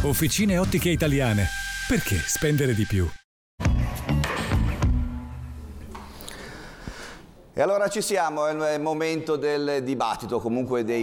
Officine Ottiche Italiane. Perché spendere di più? E allora ci siamo, è il momento del dibattito, comunque dei